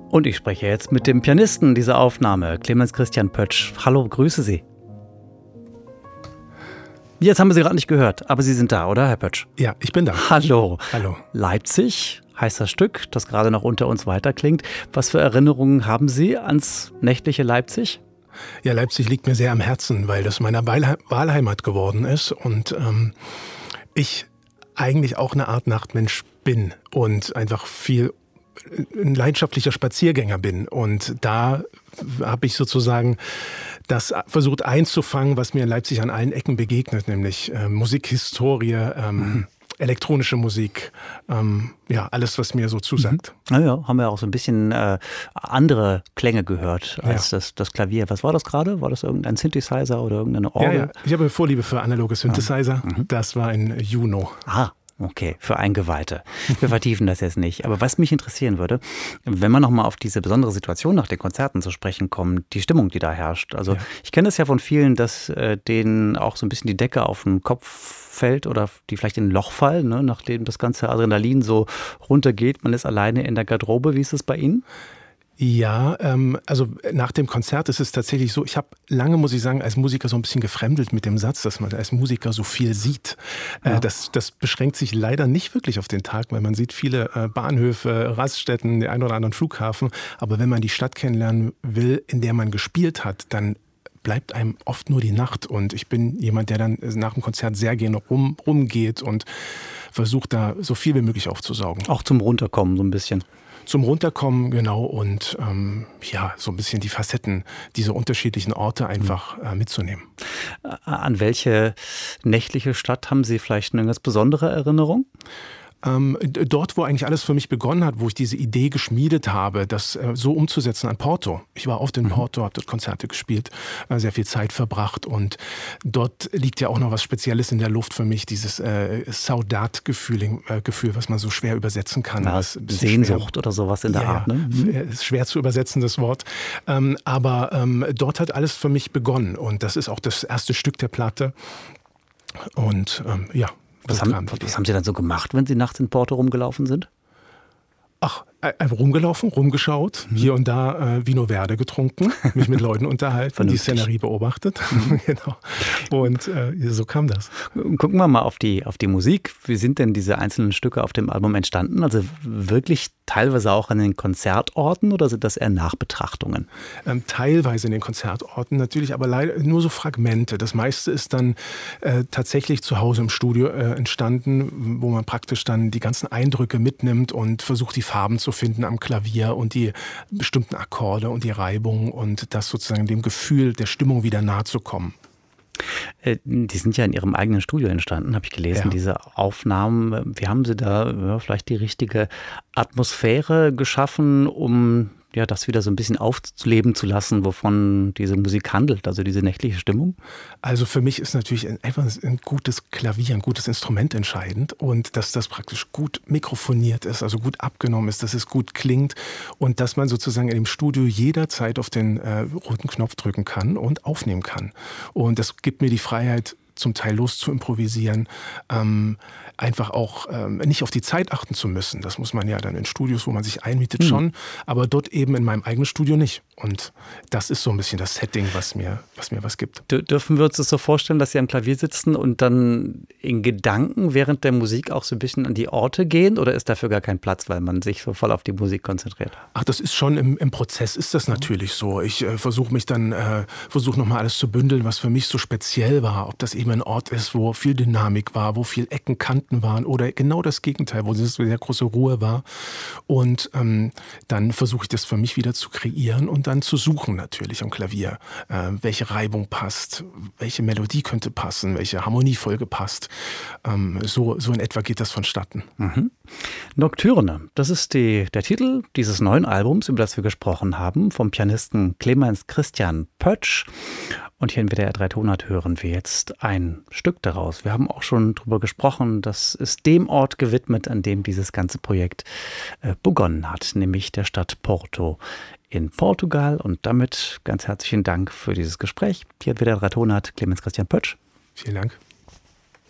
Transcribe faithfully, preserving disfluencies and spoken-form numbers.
Und ich spreche jetzt mit dem Pianisten dieser Aufnahme, Clemens Christian Pötsch. Hallo, grüße Sie. Jetzt haben wir Sie gerade nicht gehört, aber Sie sind da, oder, Herr Pötsch? Ja, ich bin da. Hallo. Hallo. Leipzig, heißt das Stück, das gerade noch unter uns weiterklingt. Was für Erinnerungen haben Sie ans nächtliche Leipzig? Ja, Leipzig liegt mir sehr am Herzen, weil das meine Wahlheimat geworden ist und ähm, ich eigentlich auch eine Art Nachtmensch bin und einfach viel ein leidenschaftlicher Spaziergänger bin. Und da habe ich sozusagen das versucht einzufangen, was mir in Leipzig an allen Ecken begegnet, nämlich äh, Musikhistorie, ähm, mhm. elektronische Musik, ähm, ja, alles, was mir so zusagt. Mhm. Naja, haben wir auch so ein bisschen äh, andere Klänge gehört als ja. das, das Klavier. Was war das gerade? War das irgendein Synthesizer oder irgendeine Orgel? Ja, ja. Ich habe eine Vorliebe für analoge Synthesizer. Ja. Mhm. Das war ein Juno. Ah. Okay, für Eingeweihte. Wir vertiefen das jetzt nicht. Aber was mich interessieren würde, wenn man nochmal auf diese besondere Situation nach den Konzerten zu sprechen kommt, die Stimmung, die da herrscht. Also ja. ich kenne es ja von vielen, dass äh, denen auch so ein bisschen die Decke auf den Kopf fällt oder die vielleicht in ein Loch fallen, ne, nachdem das ganze Adrenalin so runtergeht. Man ist alleine in der Garderobe. Wie ist es bei Ihnen? Ja, ähm, also nach dem Konzert ist es tatsächlich so, ich habe lange, muss ich sagen, als Musiker so ein bisschen gefremdelt mit dem Satz, dass man als Musiker so viel sieht. Ja. Äh, das, das beschränkt sich leider nicht wirklich auf den Tag, weil man sieht viele äh, Bahnhöfe, Raststätten, den einen oder anderen Flughafen. Aber wenn man die Stadt kennenlernen will, in der man gespielt hat, dann bleibt einem oft nur die Nacht. Und ich bin jemand, der dann nach dem Konzert sehr gerne rum, rumgeht und versucht, da so viel wie möglich aufzusaugen. Auch zum Runterkommen so ein bisschen. Zum Runterkommen, genau, und ähm, ja, so ein bisschen die Facetten dieser unterschiedlichen Orte einfach äh, mitzunehmen. An welche nächtliche Stadt haben Sie vielleicht eine ganz besondere Erinnerung? Ähm, dort, wo eigentlich alles für mich begonnen hat, wo ich diese Idee geschmiedet habe, das äh, so umzusetzen an Porto. Ich war oft in Porto, habe dort Konzerte gespielt, äh, sehr viel Zeit verbracht und dort liegt ja auch noch was Spezielles in der Luft für mich, dieses äh, Saudade-Gefühl, äh, Gefühl, was man so schwer übersetzen kann. Ja, Sehnsucht schwer, oder sowas in der ja, Art. Ne? Mhm. Ist schwer zu übersetzen, das Wort. Ähm, aber ähm, dort hat alles für mich begonnen und das ist auch das erste Stück der Platte und ähm, ja. Was haben, was haben Sie dann so gemacht, wenn Sie nachts in Porto rumgelaufen sind? Ach, einfach rumgelaufen, rumgeschaut, mhm. hier und da äh, Vino Verde getrunken, mich mit Leuten unterhalten, die Szenerie beobachtet. Mhm. Genau. Und äh, so kam das. Gucken wir mal auf die, auf die Musik. Wie sind denn diese einzelnen Stücke auf dem Album entstanden? Also wirklich teilweise auch an den Konzertorten oder sind das eher Nachbetrachtungen? Ähm, teilweise in den Konzertorten natürlich, aber leider nur so Fragmente. Das meiste ist dann äh, tatsächlich zu Hause im Studio äh, entstanden, wo man praktisch dann die ganzen Eindrücke mitnimmt und versucht, die Farben zu finden am Klavier und die bestimmten Akkorde und die Reibung und das sozusagen dem Gefühl der Stimmung wieder nahe zu kommen. Die sind ja in Ihrem eigenen Studio entstanden, habe ich gelesen, ja. Diese Aufnahmen. Wie haben Sie da ja, vielleicht die richtige Atmosphäre geschaffen, um ja, das wieder so ein bisschen aufleben zu lassen, wovon diese Musik handelt, also diese nächtliche Stimmung? Also für mich ist natürlich einfach ein gutes Klavier, ein gutes Instrument entscheidend und dass das praktisch gut mikrofoniert ist, also gut abgenommen ist, dass es gut klingt und dass man sozusagen in dem Studio jederzeit auf den äh, roten Knopf drücken kann und aufnehmen kann. Und das gibt mir die Freiheit, zum Teil los zu improvisieren, ähm, einfach auch ähm, nicht auf die Zeit achten zu müssen. Das muss man ja dann in Studios, wo man sich einmietet, mhm. schon, aber dort eben in meinem eigenen Studio nicht. Und das ist so ein bisschen das Setting, was mir was, mir was gibt. D- dürfen wir uns das so vorstellen, dass Sie am Klavier sitzen und dann in Gedanken während der Musik auch so ein bisschen an die Orte gehen oder ist dafür gar kein Platz, weil man sich so voll auf die Musik konzentriert? Ach, das ist schon im, im Prozess ist das natürlich so. Ich äh, versuche mich dann, äh, versuche nochmal alles zu bündeln, was für mich so speziell war. Ob das eben ein Ort ist, wo viel Dynamik war, wo viel Ecken, Kanten waren oder genau das Gegenteil, wo es sehr große Ruhe war. Und ähm, dann versuche ich das für mich wieder zu kreieren und dann zu suchen natürlich am Klavier, äh, welche Reibung passt, welche Melodie könnte passen, welche Harmoniefolge passt. Ähm, so, so in etwa geht das vonstatten. Mhm. Nocturne, das ist die, der Titel dieses neuen Albums, über das wir gesprochen haben, vom Pianisten Clemens Christian Pötsch. Und hier in W D R drei Tonart hören wir jetzt ein Stück daraus. Wir haben auch schon darüber gesprochen, das ist dem Ort gewidmet, an dem dieses ganze Projekt äh, begonnen hat, nämlich der Stadt Porto in Portugal. Und damit ganz herzlichen Dank für dieses Gespräch. Hier in W D R drei Tonart Clemens Christian Pötsch. Vielen Dank.